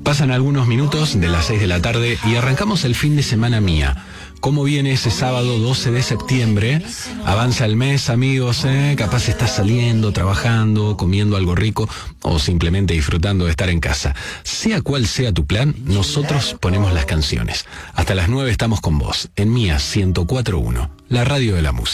Pasan algunos minutos de las 6 de la tarde y arrancamos el fin de semana mía. ¿Cómo viene ese sábado 12 de septiembre? Avanza el mes, amigos, capaz estás saliendo, trabajando, comiendo algo rico o simplemente disfrutando de estar en casa. Sea cual sea tu plan, nosotros ponemos las canciones. Hasta las 9 estamos con vos, en Mía 104.1, la radio de la música.